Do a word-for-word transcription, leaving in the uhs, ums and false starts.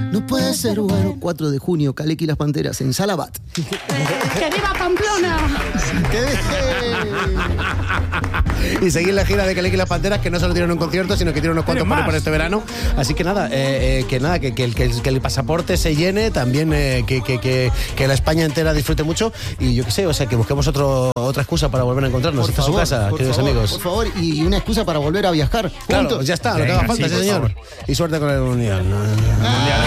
no puede ser bueno. cuatro de junio, Calec y las Panteras en Salabat. ¡Que viva Pamplona! ¡Que Y seguir la gira de Calec y las Panteras, que no solo tienen un concierto, sino que tienen unos cuantos por, por este verano. Así que nada, eh, eh, que nada, que, que, que, que el pasaporte se llene, también eh, que, que, que, que la España entera disfrute mucho. Y yo qué sé, o sea, que busquemos otro, otra excusa para volver a encontrarnos. Por Esta favor, es su casa, por queridos favor, amigos. Por favor, y una excusa para volver a viajar. Claro, Juntos. ya está, lo que Venga, haga falta, sí, sí, por señor. favor. Y suerte con el Mundial. Mundial.